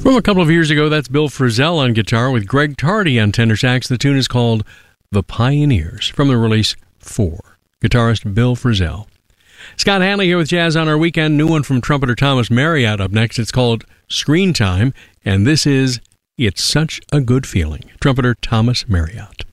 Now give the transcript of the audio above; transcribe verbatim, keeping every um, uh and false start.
From a couple of years ago, that's Bill Frisell on guitar with Greg Tardy on tenor sax. The tune is called The Pioneers from the release Four. Guitarist Bill Frisell. Scott Hanley here with Jazz on Our Weekend. New one from trumpeter Thomas Marriott up next. It's called Screen Time, and this is It's Such a Good Feeling. Trumpeter Thomas Marriott.